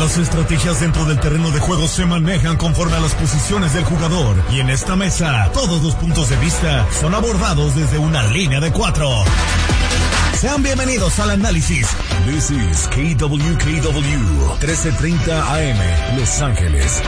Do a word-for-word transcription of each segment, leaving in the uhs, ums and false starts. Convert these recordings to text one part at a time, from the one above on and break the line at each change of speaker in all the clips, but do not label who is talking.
Las estrategias dentro del terreno de juego se manejan conforme a las posiciones del jugador. Y en esta mesa, todos los puntos de vista son abordados desde una línea de cuatro. Sean bienvenidos al análisis. This is K W K W, trece treinta A M, Los Ángeles.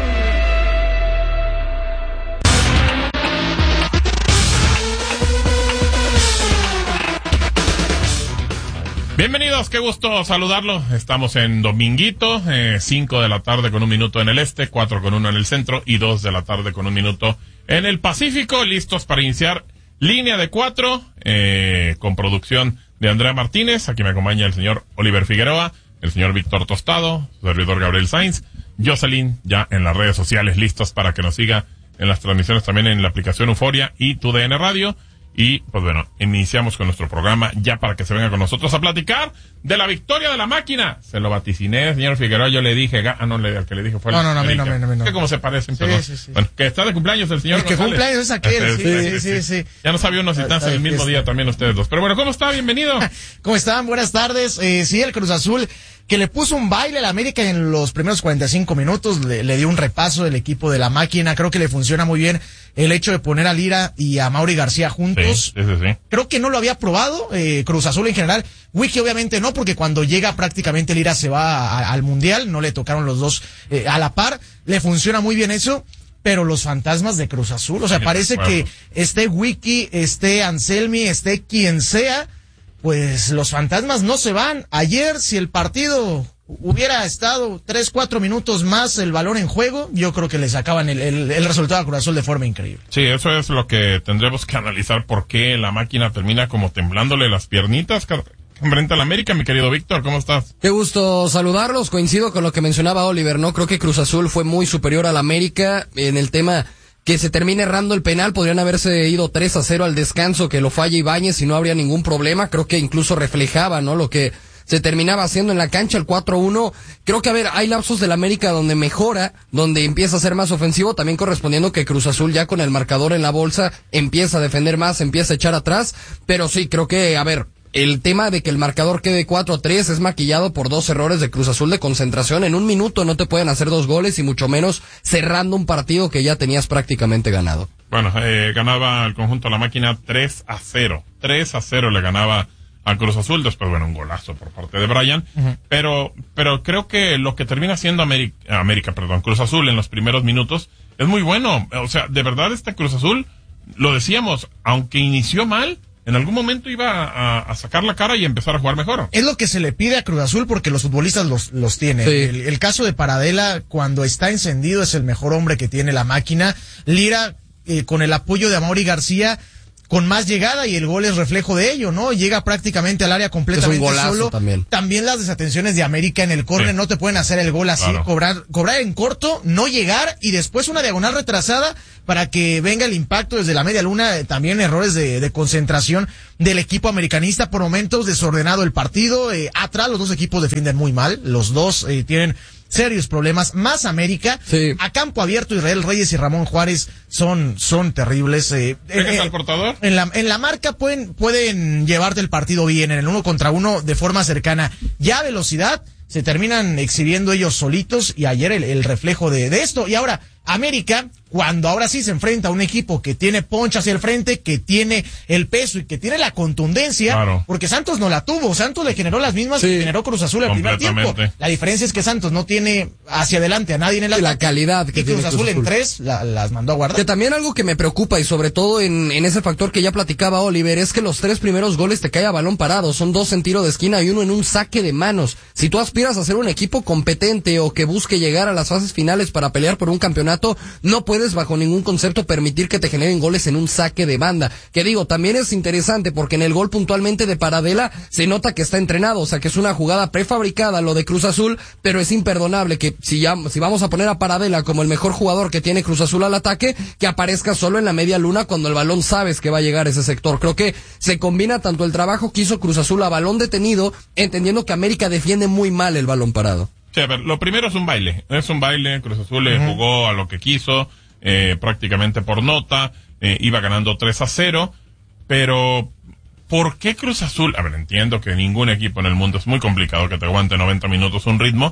Bienvenidos, qué gusto saludarlo. Estamos en dominguito, eh, cinco de la tarde con un minuto en el este, cuatro con uno en el centro y dos de la tarde con un minuto en el Pacífico. Listos para iniciar línea de cuatro, eh, con producción de Andrea Martínez. Aquí me acompaña el señor Oliver Figueroa, el señor Víctor Tostado, su servidor Gabriel Sainz, Jocelyn, ya en las redes sociales, listos para que nos siga en las transmisiones también en la aplicación Euforia y Tu D N Radio. Y, pues bueno, iniciamos con nuestro programa ya para que se venga con nosotros a platicar de la victoria de la máquina. Se lo vaticiné, señor Figueroa, yo le dije, ah, no, le, al que le dije fue
No, no, no, a mí no, no, no, no.
Que como se parecen,
sí,
perdón.
Sí, sí.
Bueno, que está de cumpleaños el señor
El que
González.
cumpleaños es aquel, sí, sí, sí, sí.
Ya no sabía uno si están en el mismo día también ustedes dos. Pero bueno, ¿cómo está? Bienvenido.
¿Cómo están? Buenas tardes. Eh, sí, el Cruz Azul, que le puso un baile a la América en los primeros cuarenta y cinco minutos, le, le dio un repaso del equipo de la máquina. Creo que le funciona muy bien el hecho de poner a Lira y a Mauri García juntos.
Sí, sí, sí.
Creo que no lo había probado, eh, Cruz Azul en general. Wiki obviamente no, porque cuando llega prácticamente Lira se va a, a, al Mundial, no le tocaron los dos eh, a la par. Le funciona muy bien eso. Pero los fantasmas de Cruz Azul, o sea, sí, parece que esté Wiki, esté Anselmi, esté quien sea, pues los fantasmas no se van. Ayer, si el partido hubiera estado tres, cuatro minutos más el balón en juego, yo creo que le sacaban el, el, el resultado a Cruz Azul de forma increíble.
Sí, eso es lo que tendremos que analizar, por qué la máquina termina como temblándole las piernitas frente a la América. Mi querido Víctor, ¿cómo estás?
Qué gusto saludarlos, coincido con lo que mencionaba Oliver, ¿no? Creo que Cruz Azul fue muy superior a la América en el tema que se termine errando el penal. Podrían haberse ido tres a cero al descanso, que lo falla Ibáñez y no habría ningún problema. Creo que incluso reflejaba, ¿no? Lo que se terminaba haciendo en la cancha, el cuatro a uno. Creo que, a ver, hay lapsos de la América donde mejora, donde empieza a ser más ofensivo, también correspondiendo que Cruz Azul ya con el marcador en la bolsa empieza a defender más, empieza a echar atrás, pero sí, creo que, a ver, el tema de que el marcador quede cuatro a tres es maquillado por dos errores de Cruz Azul de concentración. En un minuto no te pueden hacer dos goles y mucho menos cerrando un partido que ya tenías prácticamente ganado.
Bueno, eh, ganaba el conjunto de la máquina tres a cero. tres a cero le ganaba al Cruz Azul, después, bueno, un golazo por parte de Brian, uh-huh. pero pero creo que lo que termina siendo América, América, perdón, Cruz Azul en los primeros minutos es muy bueno. O sea, de verdad este Cruz Azul, lo decíamos, aunque inició mal, en algún momento iba a, a sacar la cara y empezar a jugar mejor.
Es lo que se le pide a Cruz Azul porque los futbolistas los, los tienen. Sí. El, el caso de Paradela, cuando está encendido, es el mejor hombre que tiene la máquina. Lira, eh, con el apoyo de Amaury García, con más llegada, y el gol es reflejo de ello, ¿no? Llega prácticamente al área completamente solo.
También.
También las desatenciones de América en el córner, sí. No te pueden hacer el gol así, claro. cobrar, cobrar en corto, no llegar y después una diagonal retrasada para que venga el impacto desde la media luna. También errores de, de concentración del equipo americanista, por momentos desordenado el partido. Eh, atrás los dos equipos defienden muy mal, los dos eh, tienen serios problemas, más América,
sí.
A campo abierto Israel Reyes y Ramón Juárez son son terribles. Eh,
eh, al portador?
En la en la marca pueden pueden llevarte el partido bien, en el uno contra uno de forma cercana. Ya a velocidad se terminan exhibiendo ellos solitos, y ayer el, el reflejo de, de esto. Y ahora América, cuando ahora sí se enfrenta a un equipo que tiene poncha hacia el frente, que tiene el peso y que tiene la contundencia,
claro.
Porque Santos no la tuvo. Santos le generó las mismas
sí.
que generó Cruz Azul el primer tiempo. La diferencia es que Santos no tiene hacia adelante a nadie en el
y la calidad que
y
tiene
Cruz Azul, Cruz Azul en tres la, las mandó a guardar.
Que también algo que me preocupa, y sobre todo en, en ese factor que ya platicaba Oliver, es que los tres primeros goles te cae a balón parado. Son dos en tiro de esquina y uno en un saque de manos. Si tú aspiras a ser un equipo competente o que busque llegar a las fases finales para pelear por un campeonato, no puedes bajo ningún concepto permitir que te generen goles en un saque de banda. Que digo, también es interesante porque en el gol puntualmente de Paradela se nota que está entrenado, o sea que es una jugada prefabricada lo de Cruz Azul, pero es imperdonable que si ya si vamos a poner a Paradela como el mejor jugador que tiene Cruz Azul al ataque, que aparezca solo en la media luna cuando el balón sabes que va a llegar a ese sector. Creo que se combina tanto el trabajo que hizo Cruz Azul a balón detenido, entendiendo que América defiende muy mal el balón parado.
Sí, a ver, lo primero es un baile, es un baile. Cruz Azul le uh-huh. jugó a lo que quiso, eh, prácticamente por nota, eh, iba ganando tres a cero, pero ¿por qué Cruz Azul? A ver, entiendo que ningún equipo en el mundo es muy complicado que te aguante noventa minutos un ritmo,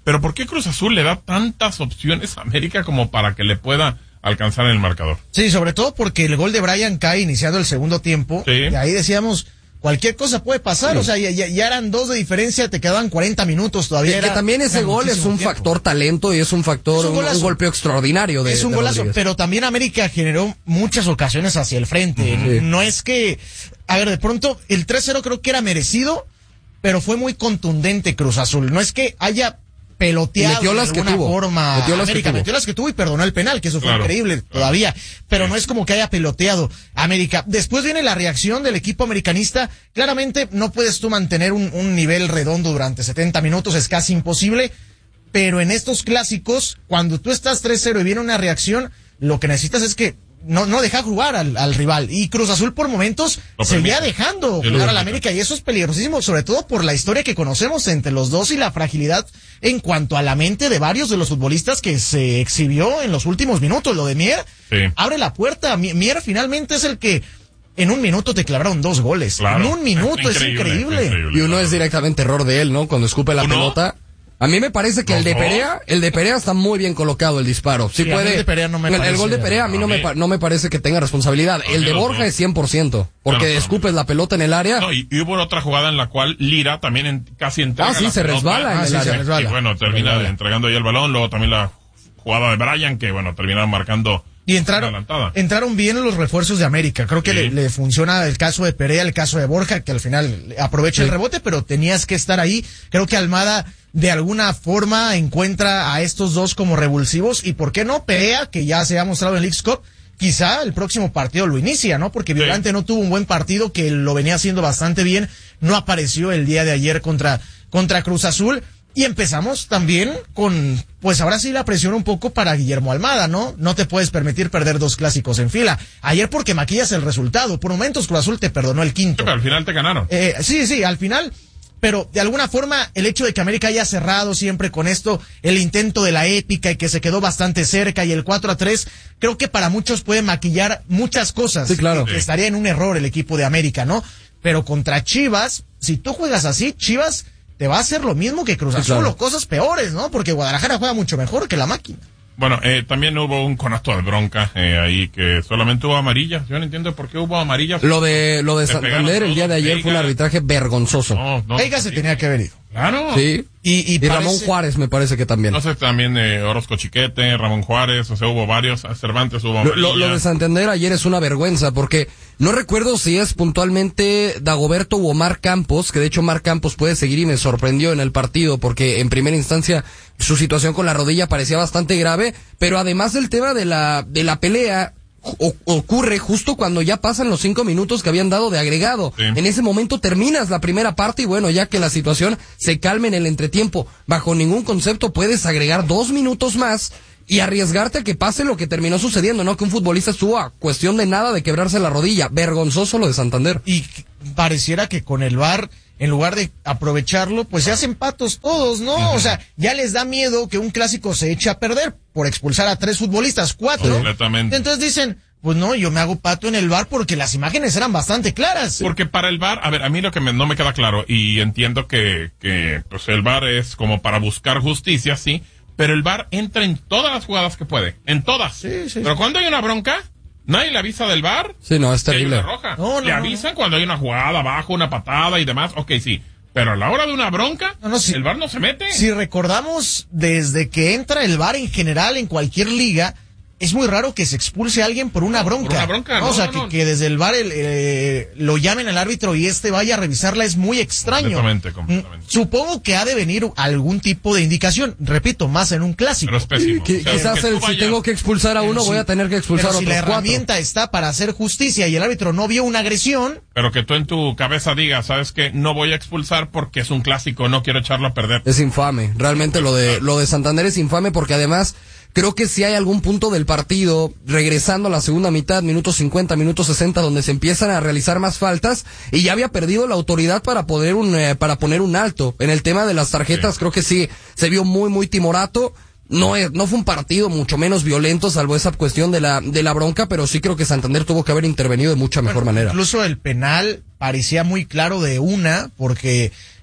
pero ¿por qué Cruz Azul le da tantas opciones a América como para que le pueda alcanzar en el marcador?
Sí, sobre todo porque el gol de Brian cae iniciando el segundo tiempo,
sí.
Y ahí decíamos, cualquier cosa puede pasar, sí. O sea, ya, ya, ya eran dos de diferencia, te quedaban cuarenta minutos todavía.
Que,
era,
que también ese gol es un tiempo. factor talento y es un factor, es un, un, un golpeo extraordinario de
Es un
de
golazo,
Rodríguez.
Pero también América generó muchas ocasiones hacia el frente. Sí. No es que, a ver, de pronto el tres cero creo que era merecido, pero fue muy contundente Cruz Azul. No es que haya peloteado
metió las
de alguna
que tuvo.
forma
Metió las
América,
que
metió las que tuvo y perdonó el penal, que eso fue
claro.
increíble todavía, pero no es como que haya peloteado América. Después viene la reacción del equipo americanista. Claramente no puedes tú mantener un, un nivel redondo durante setenta minutos, es casi imposible, pero en estos clásicos, cuando tú estás tres cero y viene una reacción, lo que necesitas es que no, no deja jugar al, al rival. Y Cruz Azul por momentos
lo
seguía
permite.
dejando
Yo
jugar al América, y eso es peligrosísimo, sobre todo por la historia que conocemos entre los dos y la fragilidad en cuanto a la mente de varios de los futbolistas que se exhibió en los últimos minutos. Lo de Mier
sí.
abre la puerta. Mier finalmente es el que en un minuto te clavaron dos goles.
Claro.
En un minuto, es
increíble,
increíble.
Es increíble
Y uno
claro.
es directamente error de él, ¿no? Cuando escupe la
¿Uno?
pelota. A mí me parece que
¿No?
el de Perea, el de Perea está muy bien colocado el disparo. Sí,
Sí,
puede.
a mí el de Perea no me
el,
parece,
el gol de Perea a mí no,
a
me,
mí-
pa- no me parece que tenga responsabilidad.
A
El
mí
de
los
Borja
dos.
es cien por ciento. Porque
Claro,
escupes la pelota en el área.
No, y, y hubo otra jugada en la cual Lira también en, casi entrega
Ah, sí,
la
se
pelota.
resbala en
Ah,
el
sí,
área.
se resbala.
Y bueno, termina
resbala.
entregando ahí el balón. Luego también la jugada de Brian, que bueno, terminaron marcando
Y entraron,
adelantada.
entraron bien los refuerzos de América. Creo que
Sí.
le, le funciona el caso de Perea, el caso de Borja, que al final aprovecha
Sí.
el rebote, pero tenías que estar ahí. Creo que Almada de alguna forma encuentra a estos dos como revulsivos. Y por qué no, Perea, que ya se ha mostrado en Leagues Cup, quizá el próximo partido lo inicia, ¿no? Porque Violante no tuvo un buen partido, que lo venía haciendo bastante bien. No apareció el día de ayer contra, contra Cruz Azul. Y empezamos también con, pues ahora sí la presión un poco para Guillermo Almada, ¿no? No te puedes permitir perder dos clásicos en fila. Ayer porque maquillas el resultado. Por momentos Cruz Azul te perdonó el
Sí,
quinto.
pero al final te ganaron.
Eh, sí, sí, al final, pero de alguna forma el hecho de que América haya cerrado siempre con esto, el intento de la épica y que se quedó bastante cerca y el cuatro a tres, creo que para muchos puede maquillar muchas cosas.
Sí, claro.
Que, que estaría en un error el equipo de América, ¿no? Pero contra Chivas, si tú juegas así, Chivas te va a hacer lo mismo que Cruz
Sí,
Azul
claro.
o cosas peores, ¿no? Porque Guadalajara juega mucho mejor que la máquina.
Bueno, eh, también hubo un conato de bronca eh, ahí que solamente hubo amarillas. Yo no entiendo por qué hubo amarillas.
Lo de, lo de
Le
Santander
pegaron
el día de
todos,
ayer fue un
Veiga.
arbitraje vergonzoso.
No, no.
Veiga se tenía que haber ido.
Claro.
Sí.
Y, y,
Y Ramón
parece-
Juárez me parece que también.
No sé, también eh, Orozco Chiquete, Ramón Juárez, o sea, hubo varios. Cervantes hubo
Lo, lo-
amarilla.
lo de Santander ayer es una vergüenza porque no recuerdo si es puntualmente Dagoberto u Omar Campos, que de hecho Omar Campos puede seguir y me sorprendió en el partido porque en primera instancia su situación con la rodilla parecía bastante grave, pero además del tema de la, de la pelea, o- ocurre justo cuando ya pasan los cinco minutos que habían dado de agregado.
Sí.
En ese momento terminas la primera parte y bueno, ya que la situación se calme en el entretiempo, bajo ningún concepto puedes agregar dos minutos más y arriesgarte a que pase lo que terminó sucediendo, ¿no? Que un futbolista estuvo a cuestión de nada de quebrarse la rodilla. Vergonzoso lo de Santander.
Y pareciera que con el V A R, en lugar de aprovecharlo, pues se hacen patos todos, ¿no? Uh-huh. O sea, ya les da miedo que un clásico se eche a perder por expulsar a tres futbolistas, cuatro.
Completamente.
Entonces dicen, pues no, yo me hago pato en el V A R porque las imágenes eran bastante claras.
Porque para el V A R, a ver, a mí lo que me- no me queda claro, y entiendo que, que pues el V A R es como para buscar justicia, sí, pero el V A R entra en todas las jugadas que puede, en todas.
Sí, sí.
Pero cuando hay una bronca, nadie le avisa del V A R.
Sí, no, es
que hay
terrible.
una roja.
No, no,
le
no,
avisan
no.
cuando hay una jugada abajo, una patada y demás, ok, sí. Pero a la hora de una bronca,
No, no, sí.
el V A R no se mete.
Si recordamos, desde que entra el V A R en general en cualquier liga, es muy raro que se expulse a alguien por una
No, por
bronca.
una bronca,
No,
no,
o sea,
no,
que,
no.
que desde el V A R el, eh, lo llamen al árbitro y este vaya a revisarla es muy extraño.
Completamente, completamente.
Mm, Supongo que ha de venir algún tipo de indicación, repito, más en un clásico.
Pero es pésimo.
Qui-
O sea,
quizás
que
el-
tú
si
vayas-
tengo que expulsar a uno,
Pero
voy
sí,
a tener que expulsar
pero
a
si
otros
la
cuatro.
herramienta está para hacer justicia y el árbitro no vio una agresión,
Pero que tú en tu cabeza digas, ¿sabes qué? No voy a expulsar porque es un clásico, no quiero echarlo a perder.
Es infame, realmente lo de lo de Santander es infame porque además creo que si hay algún punto del partido, regresando a la segunda mitad, minutos cincuenta, minutos sesenta, donde se empiezan a realizar más faltas y ya había perdido la autoridad para poder un eh, para poner un alto. En el tema de las tarjetas
Sí.
creo que sí se vio muy muy timorato. No es, no fue un partido mucho menos violento, salvo esa cuestión de la de la bronca, pero sí creo que Santander tuvo que haber intervenido de mucha mejor
bueno,
manera.
incluso el penal parecía muy claro de una, porque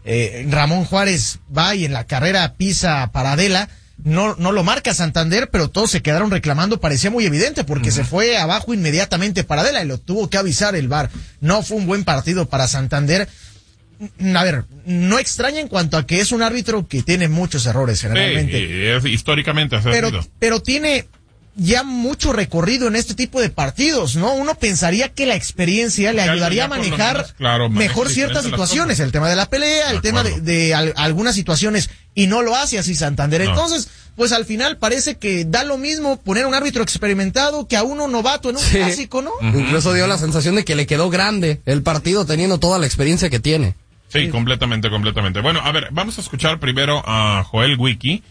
eh, Ramón Juárez va y en la carrera pisa Paradela, no, no lo marca Santander, pero todos se quedaron reclamando, parecía muy evidente, porque uh-huh. se fue abajo inmediatamente Paradela y lo tuvo que avisar el V A R. No fue un buen partido para Santander. A ver, no extraña en cuanto a que es un árbitro que tiene muchos errores generalmente.
Sí, es, históricamente ha
pero,
sido.
pero tiene ya mucho recorrido en este tipo de partidos, ¿no? Uno pensaría que la experiencia le ayudaría a manejar menos, claro, mejor ciertas situaciones, el tema de la pelea, de el tema de, de al, algunas situaciones, y no lo hace así Santander. No. Entonces, pues al final parece que da lo mismo poner un árbitro experimentado que a uno novato en un sí. clásico, ¿no?
Uh-huh. Incluso dio la sensación de que le quedó grande el partido teniendo toda la experiencia que tiene.
Sí, sí, completamente, completamente. Bueno, a ver, vamos a escuchar primero a Joel Wiki,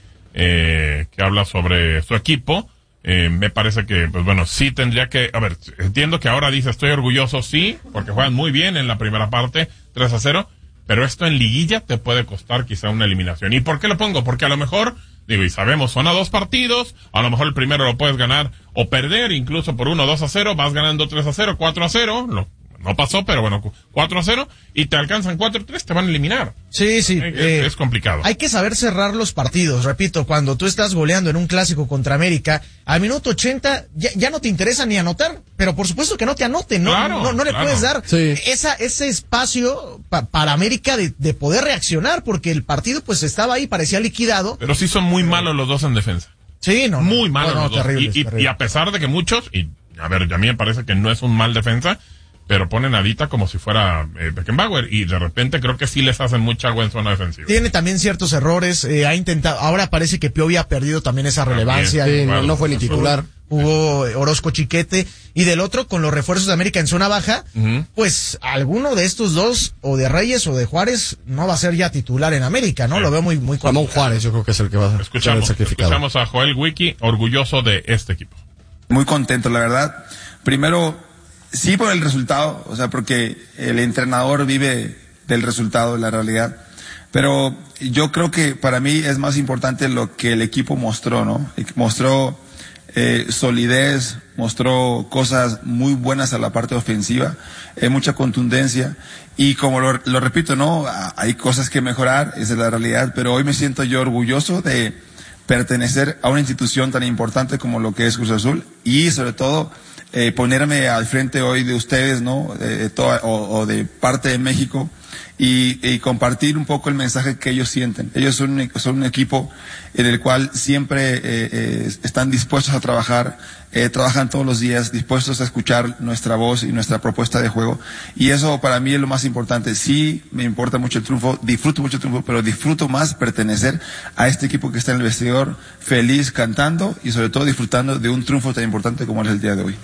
eh, que habla sobre su equipo. Eh, me parece que, pues bueno, sí tendría que, a ver, entiendo que ahora dice estoy orgulloso, sí, porque juegan muy bien en la primera parte, tres a cero, pero esto en liguilla te puede costar quizá una eliminación. ¿Y por qué lo pongo? Porque a lo mejor, digo, y sabemos, son a dos partidos, a lo mejor el primero lo puedes ganar o perder, incluso por uno, dos a cero, vas ganando tres a cero, cuatro a cero, lo no pasó, pero bueno, cuatro a cero, y te alcanzan cuatro a tres, te van a eliminar.
Sí, sí.
Es,
eh,
es complicado.
Hay que saber cerrar los partidos. Repito, cuando tú estás goleando en un clásico contra América, al minuto ochenta ya, ya no te interesa ni anotar, pero por supuesto que no te anoten, ¿no?
Claro,
no, no le
claro.
puedes dar
sí.
esa, ese espacio pa, para América de, de poder reaccionar, porque el partido pues estaba ahí, parecía liquidado.
Pero sí son muy malos los dos en defensa.
Sí, no.
Muy malos
no, no,
los dos.
terribles,
y, y,
terribles.
y a pesar de que muchos, y a ver, a mí me parece que no es un mal defensa, pero ponen a Dita como si fuera eh, Beckenbauer, y de repente creo que sí les hacen mucha agua en zona defensiva.
Tiene también ciertos errores, eh, ha intentado, ahora parece que Piovi ha perdido también esa relevancia.
Sí,
no,
no, no fue ni titular.
Jugó Orozco Chiquete, y del otro, con los refuerzos de América en zona baja, uh-huh. pues alguno de estos dos, o de Reyes o de Juárez, no va a ser ya titular en América, ¿no? Sí. Lo veo muy, muy
complicado. Ramón Juárez, yo creo que es el que va a
escuchamos,
ser sacrificado.
Escuchamos a Joel Wiki, orgulloso de este equipo.
Muy contento, la verdad. Primero, sí por el resultado, o sea, porque el entrenador vive del resultado, de la realidad. Pero yo creo que para mí es más importante lo que el equipo mostró, ¿no? Mostró eh, solidez, mostró cosas muy buenas a la parte ofensiva, eh, mucha contundencia. Y como lo, lo repito, ¿no? Hay cosas que mejorar, esa es la realidad, pero hoy me siento yo orgulloso de pertenecer a una institución tan importante como lo que es Cruz Azul, y sobre todo Eh, ponerme al frente hoy de ustedes, ¿no? De, toda, o, o de parte de México, y, y compartir un poco el mensaje que ellos sienten. Ellos son un, son un equipo en el cual siempre eh, eh, están dispuestos a trabajar, eh, trabajan todos los días, dispuestos a escuchar nuestra voz y nuestra propuesta de juego, y eso para mí es lo más importante. Sí, me importa mucho el triunfo, disfruto mucho el triunfo, pero disfruto más pertenecer a este equipo que está en el vestidor, feliz, cantando, y sobre todo disfrutando de un triunfo tan importante como es el día de hoy.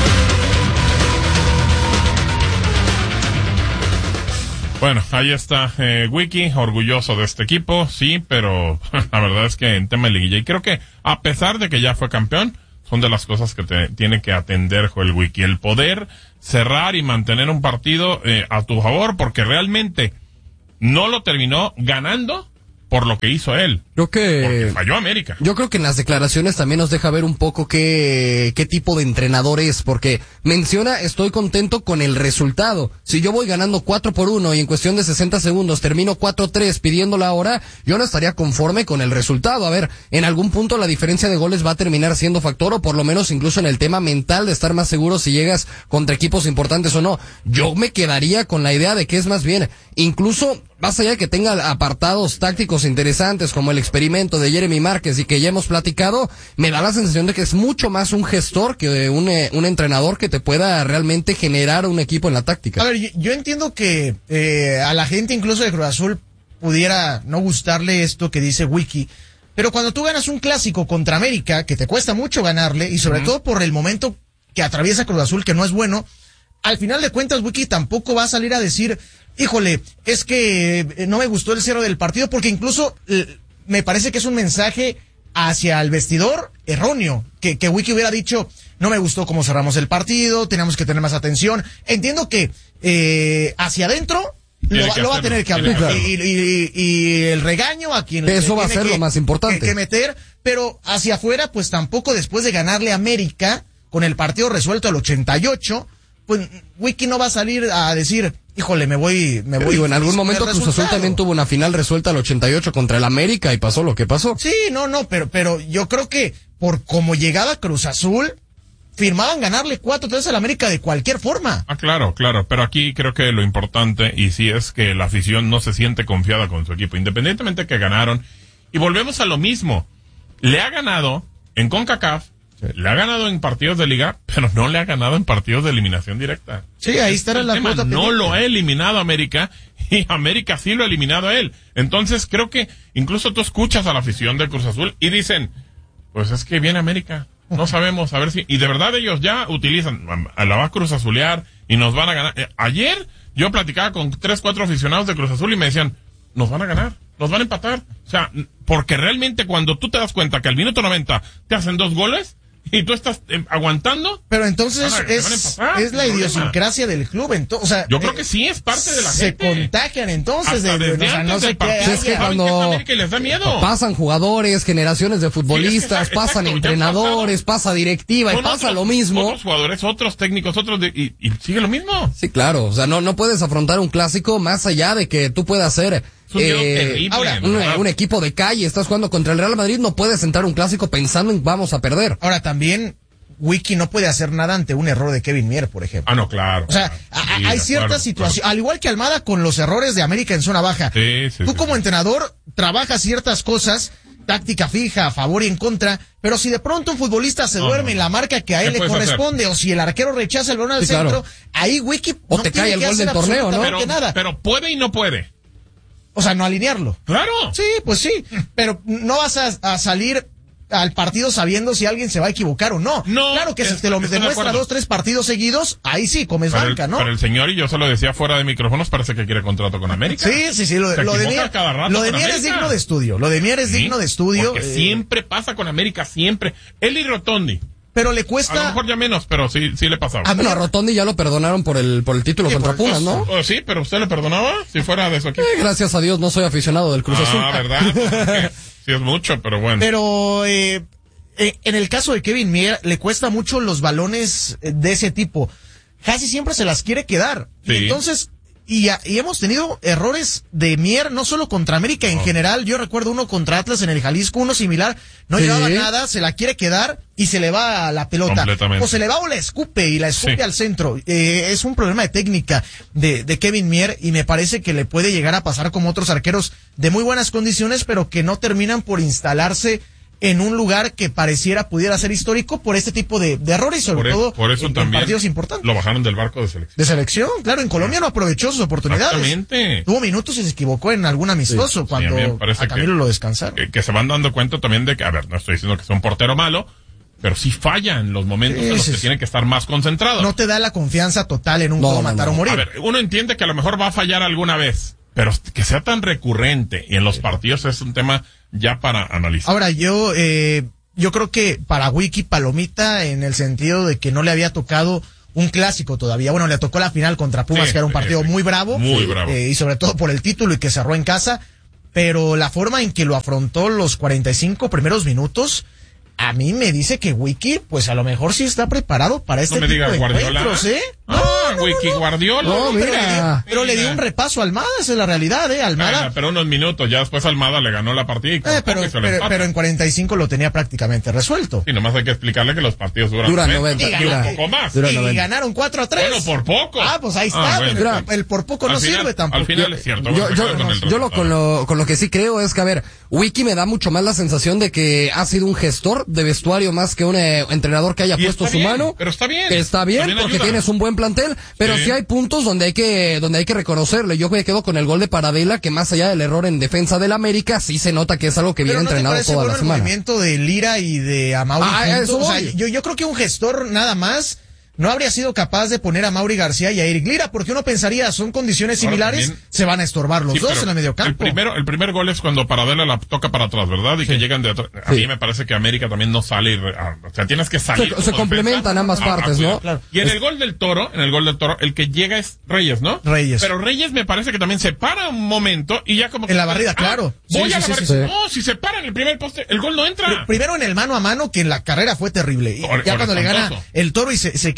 Bueno, ahí está eh, Wiki, orgulloso de este equipo, sí, pero la verdad es que en tema de liguilla, y creo que a pesar de que ya fue campeón, son de las cosas que te tiene que atender Joel Wiki, el poder cerrar y mantener un partido eh, a tu favor, porque realmente no lo terminó ganando por lo que hizo él.
Creo que
porque falló América.
Yo creo que en las declaraciones también nos deja ver un poco qué, qué tipo de entrenador es, porque menciona estoy contento con el resultado. Si yo voy ganando cuatro por uno y en cuestión de sesenta segundos termino cuatro tres pidiendo la hora, yo no estaría conforme con el resultado. A ver, en algún punto la diferencia de goles va a terminar siendo factor, o por lo menos incluso en el tema mental de estar más seguro si llegas contra equipos importantes o no. Yo me quedaría con la idea de que es más bien, incluso más allá de que tenga apartados tácticos interesantes como el experimento de Jeremy Márquez y que ya hemos platicado, me da la sensación de que es mucho más un gestor que un, eh, un entrenador que te pueda realmente generar un equipo en la táctica.
A ver, yo, yo entiendo que eh, a la gente incluso de Cruz Azul pudiera no gustarle esto que dice Wiki, pero cuando tú ganas un clásico contra América, que te cuesta mucho ganarle, y sobre uh-huh. todo por el momento que atraviesa Cruz Azul, que no es bueno, al final de cuentas Wiki tampoco va a salir a decir, híjole, es que no me gustó el cierre del partido, porque incluso eh, me parece que es un mensaje hacia el vestidor erróneo, que, que Wiki hubiera dicho, no me gustó cómo cerramos el partido, teníamos que tener más atención. Entiendo que eh, hacia adentro lo, va, lo va a tener que hablar, claro. y, y, y, y el regaño a quien
eso va a ser
que,
lo más importante
que, que meter, pero hacia afuera pues tampoco, después de ganarle a América con el partido resuelto al ochenta y ocho, pues Wiki no va a salir a decir, híjole, me voy, me voy.
Digo, en algún momento Cruz Azul también tuvo una final resuelta al ochenta y ocho contra el América y pasó lo que pasó.
Sí, no, no, pero, pero yo creo que por como llegaba Cruz Azul, firmaban ganarle cuatro tres al América de cualquier forma.
Ah, claro, claro, pero aquí creo que lo importante, y sí es que la afición no se siente confiada con su equipo, independientemente de que ganaron, y volvemos a lo mismo, le ha ganado en CONCACAF, sí. Le ha ganado en partidos de liga, pero no le ha ganado en partidos de eliminación directa.
Sí, ahí está la
tema.
cuota
No
pendiente.
lo ha eliminado América, y América sí lo ha eliminado a él. Entonces creo que incluso tú escuchas a la afición de Cruz Azul y dicen, pues es que viene América. No sabemos, a ver si... Y de verdad ellos ya utilizan, la va a Cruz Azulear y nos van a ganar. Eh, ayer yo platicaba con tres, cuatro aficionados de Cruz Azul y me decían, nos van a ganar, nos van a empatar. O sea, porque realmente cuando tú te das cuenta que al minuto noventa te hacen dos goles y tú estás eh, aguantando...
Pero entonces
van a,
es,
van a empatar,
es la idiosincrasia del club. Entonces, o sea,
yo creo
eh,
que sí es parte de la
se
gente.
contagian entonces
Hasta
de, de
desde
o sea,
antes
no sé
del
qué
partido.
haya.
Es que
Ay,
cuando
que a América les da miedo.
pasan jugadores, generaciones de futbolistas,
Sí, es que,
pasan
exacto,
entrenadores, pasa directiva y
Con
pasa
otros-
lo mismo.
Otros jugadores, otros técnicos, otros de, y, y sigue lo mismo.
Sí, claro, o sea, no, no puedes afrontar un clásico más allá de que tú puedas ser
Es un tiro terrible,
ahora,
de
un,
verdad.
un equipo de calle, estás jugando contra el Real Madrid, no puedes entrar a un clásico pensando en vamos a perder.
Ahora también, Wiki no puede hacer nada ante un error de Kevin Mier, por ejemplo.
Ah, no, claro.
O sea,
claro.
a-
Sí,
hay
de
ciertas
acuerdo,
situaciones, al igual que Almada con los errores de América en zona baja.
Sí, sí,
Tú
sí,
como
sí.
entrenador trabajas ciertas cosas, táctica fija, a favor y en contra, pero si de pronto un futbolista se
No,
duerme
no.
en la marca que a
¿Qué
él le
puedes
corresponde, o si el arquero rechaza el balón al
Sí, claro.
centro, ahí Wiki
O
no
te
tiene
cae el
que
gol
hacer
del torneo, ¿no?
absolutamente
Pero,
nada.
pero puede y no puede.
O sea, no alinearlo.
Claro.
Sí, pues sí, pero no vas a, a salir al partido sabiendo si alguien se va a equivocar o no.
No,
Claro que si
es-
te lo
estoy de
demuestra
acuerdo.
dos, tres partidos seguidos, ahí sí, comes
Pero el,
banca, ¿no?
pero el señor, y yo se lo decía fuera de micrófonos, parece que quiere contrato con América.
Sí, sí, sí, lo,
Se
lo de
equivoca
Mier,
cada rato
lo de
con
Mier es
América.
digno de estudio, lo de Mier es
Sí,
digno de estudio.
Porque
eh,
siempre pasa con América, siempre. Él y Rotondi.
pero le
A lo
cuesta,
mejor ya menos, pero sí, sí le pasaba.
A
Bueno, a Rotondi ya lo perdonaron por el, por el título
Sí,
contra
por el
Pumas, ¿no?
Oh, sí, pero usted le perdonaba si fuera de su equipo.
Eh, gracias a Dios no soy aficionado del Cruz Azul.
Ah, ¿verdad? Sí es mucho, pero bueno.
pero eh, eh, en el caso de Kevin Mier, le cuesta mucho los balones eh, de ese tipo. Casi siempre se las quiere quedar.
Sí.
Y entonces, y, a- y hemos tenido errores de Mier, no solo contra América, en
No.
general. Yo recuerdo uno contra Atlas en el Jalisco, uno similar, no
Sí.
llevaba nada, se la quiere quedar y se le va a la pelota.
Completamente.
O se le va o la escupe y la escupe
Sí.
al centro. Eh, es un problema de técnica de, de Kevin Mier y me parece que le puede llegar a pasar como otros arqueros de muy buenas condiciones, pero que no terminan por instalarse en un lugar que pareciera pudiera ser histórico por este tipo de, de errores, sobre
por, e-
todo
por eso
en, en
también
partidos importantes.
lo bajaron del barco de selección.
De selección, claro, en Colombia no aprovechó sus oportunidades.
Exactamente.
Tuvo minutos y se equivocó en algún amistoso
Sí,
cuando
a mí me parece
a Camilo
que-
lo descansaron.
Que, que se van dando cuenta también de que, a ver, no estoy diciendo que sea un portero malo, pero sí falla en los momentos
Sí,
en los
sí,
que
sí.
tienen que estar más concentrados.
No te da la confianza total en un
No,
juego
no,
matar
no.
o morir.
A ver, uno entiende que a lo mejor va a fallar alguna vez, pero que sea tan recurrente y en los partidos es un tema ya para analizar.
Ahora, yo, eh, yo creo que para Wiki palomita en el sentido de que no le había tocado un clásico todavía. Bueno, le tocó la final contra Pumas,
Sí,
que era un
sí,
partido
sí.
muy bravo.
Muy bravo.
eh, y sobre todo por el título y que cerró en casa. Pero la forma en que lo afrontó los cuarenta y cinco primeros minutos, a mí me dice que Wiki, pues a lo mejor sí está preparado para este
No me
tipo
digas
de
Guardiola.
encuentros, ¿eh?
Ah, Wiki Guardiola.
No,
Pero,
mira.
le dio, pero le dio un repaso a Almada, esa es la realidad, ¿eh? Almada.
Ah, pero unos minutos, ya después Almada le ganó la partida y con
Eh, pero,
poco hizo el
pero,
empate.
pero en cuarenta y cinco lo tenía prácticamente resuelto.
Sí, nomás hay que explicarle que los partidos duran,
Duran noventa,
y un
dura-
poco más.
dura-
Y
noventa.
ganaron cuatro a tres.
Bueno, por poco.
Ah, pues ahí está.
Ah, bueno.
pero
Mira,
el por poco no
Al final-
sirve tampoco.
Al final es cierto.
Yo,
vamos a
yo,
quedar con el
yo lo, con
resultado.
lo, con lo que sí creo es que, a ver, Wiki me da mucho más la sensación de que ha sido un gestor de vestuario más que un eh, entrenador que haya
Y
puesto
está
su
bien,
mano.
pero está bien.
Que está bien
También
porque
ayuda.
tienes un buen plantel, pero
Sí.
sí hay puntos donde hay que, donde hay que reconocerle. Yo me quedo con el gol de Paradela, que más allá del error en defensa del América, sí se nota que es algo que
Pero
viene
¿no te
entrenado
parece
toda
bueno
la
el
semana.
movimiento de Lira y de Amauri
Ah, a
juntos?
eso
O sea,
voy.
yo, yo creo que un gestor nada más no habría sido capaz de poner a Mauri García y a Eric Lira, porque uno pensaría, son condiciones
Ahora
similares,
también-
se van a estorbar los
Sí,
dos
pero
en el mediocampo.
El primero, el primer gol es cuando Paradela la toca para atrás, ¿verdad? Y que llegan de atrás. A
Sí.
mí me parece que América también no sale. y re- a- o sea, tienes que salir.
Se-
como
se complementan
defensa
ambas
a- a
partes,
cuidar.
¿no?
Claro.
Y en el gol del Toro, en el gol del Toro, el que llega es Reyes, ¿no?
Reyes.
Pero Reyes me parece que también se para un momento y ya como que...
En la barrida,
Ah,
claro.
Voy
Sí,
a
sí,
la
sí,
barrida.
sí.
No, si se para en el primer poste, el gol no entra.
Pr- Primero en el mano a mano, que en la carrera fue terrible. Y
Por-
ya
por
cuando le gana
espantoso.
el Toro y se, se quita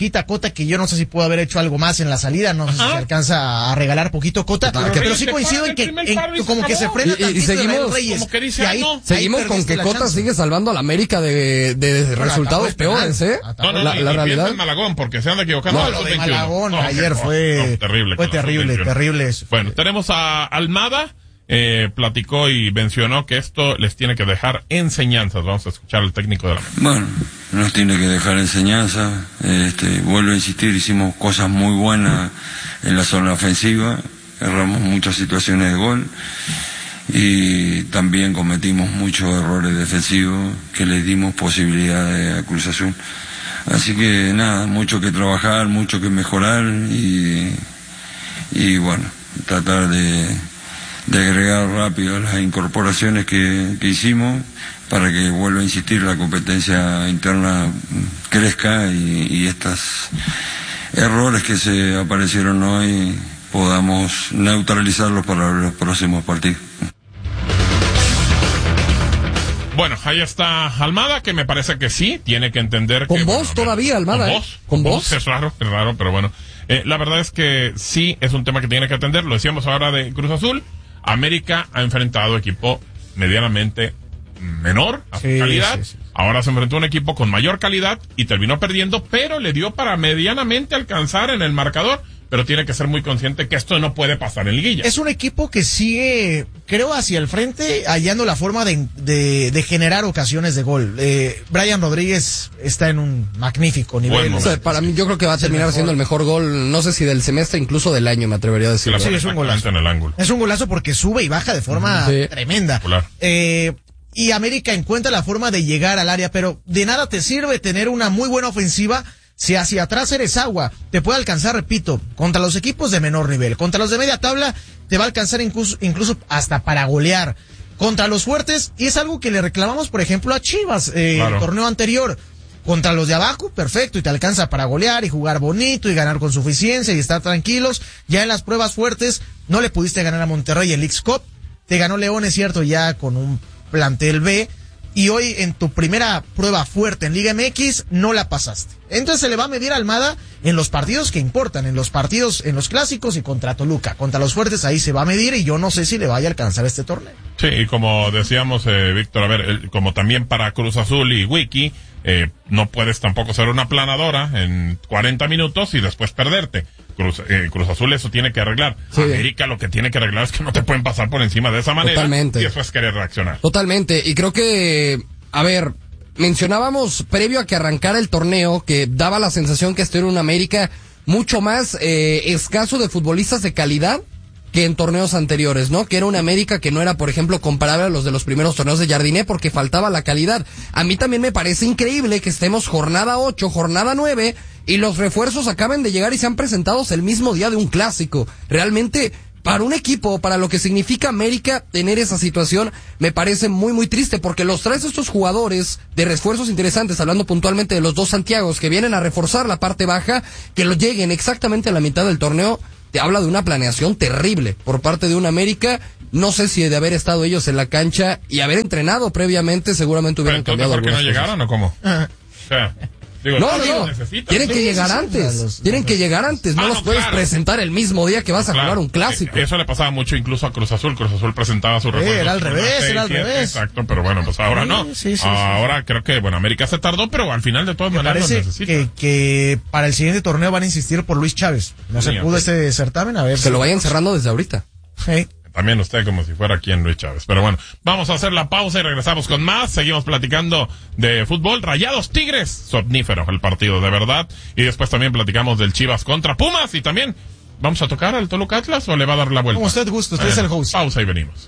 quita Cota, que yo no sé si pudo haber hecho algo más en la salida, no sé Ajá. si se alcanza a regalar poquito Cota, pero, pero, pero sí coincido en que en, como que se frena
y, y seguimos,
Reyes,
como que dice,
ahí,
no.
seguimos con que Cota chance. sigue salvando a la América de, de bueno, resultados peores, ¿eh?
No, no,
la,
no,
la
y
realidad.
En Malagón, porque se anda equivocando.
No, lo de Malagón no, ayer no, fue,
no, terrible.
Fue terrible, terrible eso.
Bueno, tenemos a Almada. Eh, platicó y mencionó que esto les tiene que dejar enseñanzas. Vamos a escuchar al técnico de la América.
Bueno, nos tiene que dejar enseñanzas. Este, vuelvo a insistir, hicimos cosas muy buenas en la zona ofensiva, erramos muchas situaciones de gol y también cometimos muchos errores defensivos que le dimos posibilidades a Cruz Azul. Así que nada, mucho que trabajar, mucho que mejorar y, y bueno, tratar de de agregar rápido las incorporaciones que, que hicimos para que, vuelva a insistir, la competencia interna crezca y, y estos errores que se aparecieron hoy podamos neutralizarlos para los próximos partidos.
Bueno, ahí está Almada, que me parece que sí, tiene que entender
¿Con
que...
vos
bueno,
todavía, Almada?
¿Con
¿eh?
vos?
¿Con vos?
Es raro, es raro, pero bueno. Eh, la verdad es que sí, es un tema que tiene que atender. Lo decíamos ahora de Cruz Azul. América ha enfrentado equipo medianamente menor a su sí, calidad. Sí, sí. Ahora se enfrentó a un equipo con mayor calidad y terminó perdiendo, pero le dio para medianamente alcanzar en el marcador. Pero tiene que ser muy consciente que esto no puede pasar en liguilla.
Es un equipo que sigue, creo, hacia el frente, hallando la forma de, de, de generar ocasiones de gol. Eh, Brian Rodríguez está en un magnífico nivel.
Bueno, o sea, para mí yo creo que va a terminar siendo el mejor gol, no sé si del semestre, incluso del año, me atrevería a decir.
Sí, es un golazo.
En el ángulo.
Es un golazo porque sube y baja de forma sí. tremenda. Eh, y América encuentra la forma de llegar al área, pero de nada te sirve tener una muy buena ofensiva si hacia atrás eres agua. Te puede alcanzar, repito, contra los equipos de menor nivel. Contra los de media tabla te va a alcanzar incluso, incluso hasta para golear. Contra los fuertes, y es algo que le reclamamos, por ejemplo, a Chivas, eh, claro. el torneo anterior. Contra los de abajo, perfecto, y te alcanza para golear y jugar bonito y ganar con suficiencia y estar tranquilos. Ya en las pruebas fuertes no le pudiste ganar a Monterrey el X-Cup. Te ganó León, es cierto, ya con un plantel B. Y hoy en tu primera prueba fuerte en Liga M X no la pasaste. Entonces se le va a medir a Almada en los partidos que importan, en los partidos, en los clásicos y contra Toluca. Contra los fuertes ahí se va a medir y yo no sé si le vaya a alcanzar este torneo.
Sí, y como decíamos, eh, Víctor, a ver, el, como también para Cruz Azul y Wiki, eh, no puedes tampoco ser una planadora en cuarenta minutos y después perderte. Cruz, eh, Cruz Azul eso tiene que arreglar. Sí. América lo que tiene que arreglar es que no te pueden pasar por encima de esa manera.
Totalmente.
Y eso es querer reaccionar.
Totalmente. Y creo que, a ver, mencionábamos previo a que arrancara el torneo que daba la sensación que esto era un América mucho más eh, escaso de futbolistas de calidad que en torneos anteriores, ¿no? Que era una América que no era, por ejemplo, comparable a los de los primeros torneos de Jardiné porque faltaba la calidad. A mí también me parece increíble que estemos jornada ocho, jornada nueve y los refuerzos acaben de llegar y sean presentados el mismo día de un clásico. Realmente, para un equipo, para lo que significa América, tener esa situación me parece muy, muy triste porque los traes estos jugadores de refuerzos interesantes, hablando puntualmente de los dos Santiagos que vienen a reforzar la parte baja, que lo lleguen exactamente a la mitad del torneo. Te habla de una planeación terrible por parte de un América. No sé si de haber estado ellos en la cancha y haber entrenado previamente, seguramente hubieran
cambiado
cambiado
algunas cosas. ¿Por qué no llegaron o cómo?
Ajá.
O sea, digo,
no, no, no. Tienen que llegar antes. Tienen que llegar antes. No los puedes presentar el mismo día que vas a jugar un clásico.
Eso le pasaba mucho incluso a Cruz Azul. Cruz Azul presentaba su refuerzo.
Era al revés, era al revés.
Exacto, pero bueno, pues ahora no.
Sí, sí,
ahora
sí.
creo que, bueno, América se tardó, pero al final de todas
Me
maneras lo necesita.
Que, que para el siguiente torneo van a insistir por Luis Chávez. No
sí,
se pudo
sí.
este certamen, a ver.
Se lo vayan cerrando desde ahorita.
Sí.
También usted como si fuera aquí en Luis Chávez. Pero bueno, vamos a hacer la pausa y regresamos con más. Seguimos platicando de fútbol. Rayados Tigres, somnífero el partido, de verdad. Y después también platicamos del Chivas contra Pumas. Y también, ¿vamos a tocar al Toluca Atlas o le va a dar la vuelta?
Como usted gusta, usted eh, es el host.
Pausa y venimos.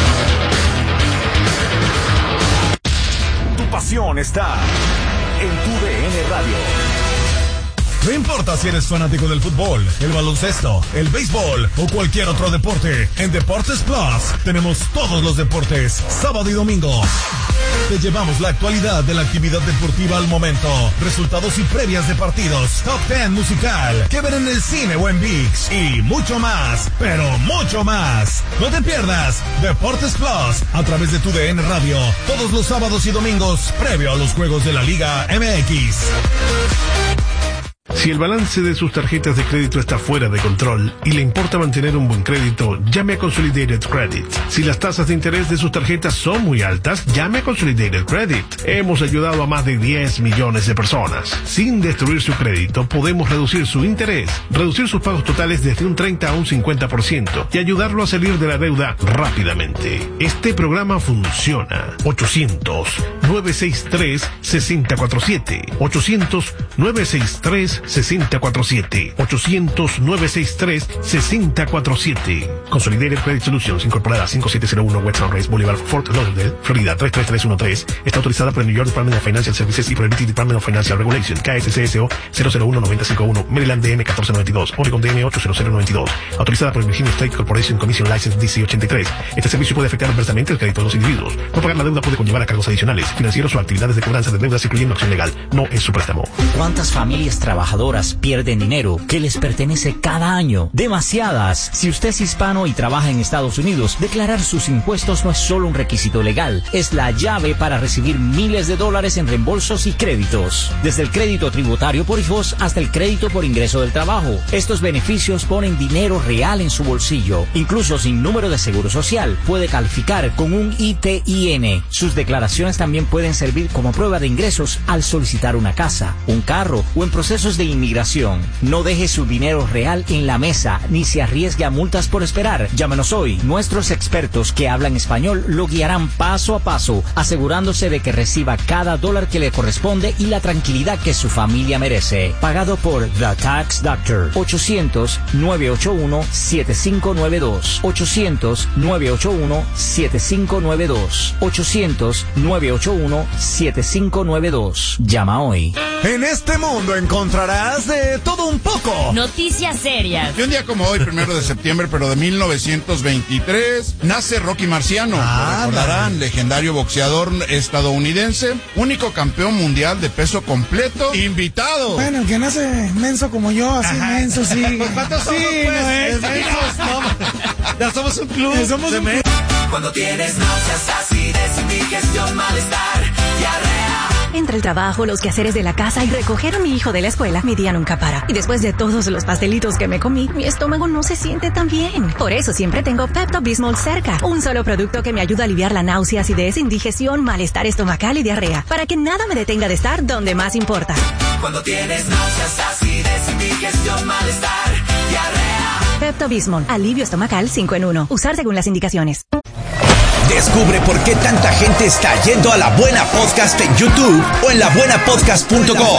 Tu pasión está en tu D N Radio. No importa si eres fanático del fútbol, el baloncesto, el béisbol o cualquier otro deporte, en Deportes Plus tenemos todos los deportes, sábado y domingo. Te llevamos la actualidad de la actividad deportiva al momento, resultados y previas de partidos, top ten musical, que ver en el cine o en ViX y mucho más, pero mucho más. No te pierdas Deportes Plus a través de tu D N Radio, todos los sábados y domingos previo a los juegos de la Liga M X.
Si el balance de sus tarjetas de crédito está fuera de control y le importa mantener un buen crédito, llame a Consolidated Credit. Si las tasas de interés de sus tarjetas son muy altas, llame a Consolidated Credit. Hemos ayudado a más de diez millones de personas. Sin destruir su crédito, podemos reducir su interés, reducir sus pagos totales desde un treinta a un cincuenta por ciento y ayudarlo a salir de la deuda rápidamente. Este programa funciona. ochocientos, nueve seis tres, seis cero cuatro siete. ochocientos, nueve seis tres, seis cero cuatro siete. ochocientos, nueve seis tres, seis cero cuatro siete. Consolidated Credit Solutions, incorporada cinco siete cero uno West Sunrise Boulevard, Fort Lauderdale, Florida tres tres tres uno tres. Está autorizada por el New York Department of Financial Services y por el British Department of Financial Regulation. K S C S O cero cero uno nueve cinco uno. Maryland D M uno cuatro nueve dos. Oregon D M ocho cero cero nueve dos. Autorizada por el Virginia State Corporation Commission License D C ochenta y tres. Este servicio puede afectar adversamente el crédito de los individuos. No pagar la deuda puede conllevar a cargos adicionales, financieros o actividades de cobranza de deudas, incluyendo acción legal. No es su préstamo.
¿Cuántas familias trabajadoras pierden dinero que les pertenece cada año? Demasiadas. Si usted es hispano y trabaja en Estados Unidos, declarar sus impuestos no es solo un requisito legal, es la llave para recibir miles de dólares en reembolsos y créditos. Desde el crédito tributario por hijos hasta el crédito por ingreso del trabajo. Estos beneficios ponen dinero real en su bolsillo. Incluso sin número de seguro social, puede calificar con un I T I N. Sus declaraciones también pueden servir como prueba de ingresos al solicitar una casa, un carro o en procesos de inmigración. No deje su dinero real en la mesa ni se arriesgue a multas por esperar. Llámenos hoy. Nuestros expertos que hablan español lo guiarán paso a paso, asegurándose de que reciba cada dólar que le corresponde y la tranquilidad que su familia merece. Pagado por The Tax Doctor. ochocientos, nueve ocho uno, siete cinco nueve dos. ochocientos, nueve ocho uno, siete cinco nueve dos. ochocientos, nueve ocho uno, siete cinco nueve dos. Llama hoy.
En este mundo encontrarás de todo un poco.
Noticias serias.
Y un día como hoy, primero de septiembre, pero de mil novecientos veintitrés, nace Rocky Marciano.
Ah,
Lo recordarán, legendario boxeador estadounidense, único campeón mundial de peso completo, invitado.
Bueno, el que nace menso como yo, así Ajá. menso, sí.
¿Cuántos somos,
sí,
pues?
No es,
Mensos, no. Ya somos un club.
Ya somos
de
un
men-
Cuando tienes náuseas, acidez, indigestión, malestar, diarrea.
Entre el trabajo, los quehaceres de la casa y recoger a mi hijo de la escuela, mi día nunca para. Y después de todos los pastelitos que me comí, mi estómago no se siente tan bien. Por eso siempre tengo Pepto-Bismol cerca. Un solo producto que me ayuda a aliviar la náusea, acidez, indigestión, malestar estomacal y diarrea. Para que nada me detenga de estar donde más importa.
Cuando tienes náuseas, acidez, indigestión, malestar, diarrea.
Pepto-Bismol, alivio estomacal cinco en uno. Usar según las indicaciones.
Descubre por qué tanta gente está yendo a La Buena Podcast en YouTube o en la buena podcast punto com.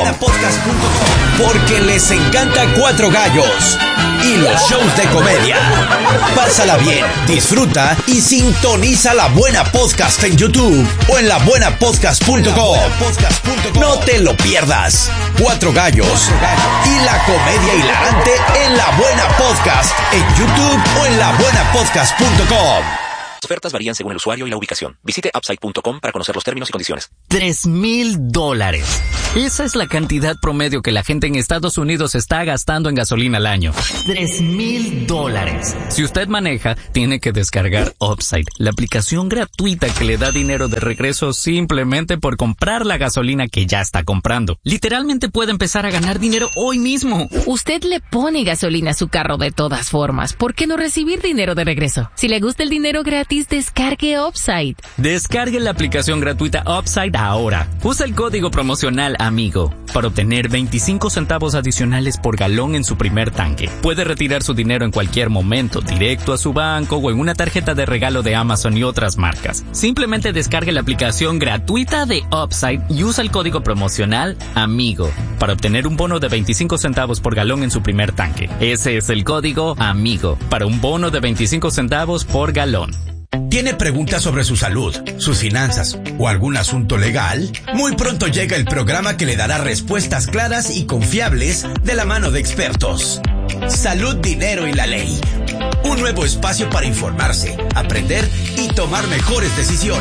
Porque les encanta Cuatro Gallos y los shows de comedia. Pásala bien, disfruta y sintoniza La Buena Podcast en YouTube o en la buena podcast punto com. No te lo pierdas. Cuatro Gallos y la comedia hilarante en La Buena Podcast en YouTube o en la buena podcast punto com.
Ofertas varían según el usuario y la ubicación. Visite upside punto com para conocer los términos y condiciones.
Tres mil dólares. Esa es la cantidad promedio que la gente en Estados Unidos está gastando en gasolina al año. Tres mil dólares. Si usted maneja, tiene que descargar Upside, la aplicación gratuita que le da dinero de regreso simplemente por comprar la gasolina que ya está comprando. Literalmente puede empezar a ganar dinero hoy mismo.
Usted le pone gasolina a su carro de todas formas. ¿Por qué no recibir dinero de regreso? Si le gusta el dinero gratis, descargue Upside.
Descargue la aplicación gratuita Upside ahora. Usa el código promocional AMIGO para obtener veinticinco centavos adicionales por galón en su primer tanque. Puede retirar su dinero en cualquier momento, directo a su banco o en una tarjeta de regalo de Amazon y otras marcas. Simplemente descargue la aplicación gratuita de Upside y usa el código promocional AMIGO para obtener un bono de veinticinco centavos por galón en su primer tanque. Ese es el código AMIGO para un bono de veinticinco centavos por galón.
¿Tiene preguntas sobre su salud, sus finanzas o algún asunto legal? Muy pronto llega el programa que le dará respuestas claras y confiables de la mano de expertos. Salud, dinero y la ley. Un nuevo espacio para informarse, aprender y tomar mejores decisiones.